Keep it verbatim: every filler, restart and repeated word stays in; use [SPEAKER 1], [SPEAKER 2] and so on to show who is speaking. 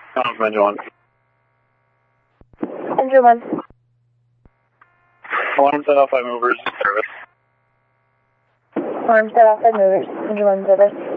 [SPEAKER 1] Um, engine one.
[SPEAKER 2] Engine one.
[SPEAKER 1] Alarm set off by movers, service.
[SPEAKER 2] Alarm set off by movers. Engine one, service.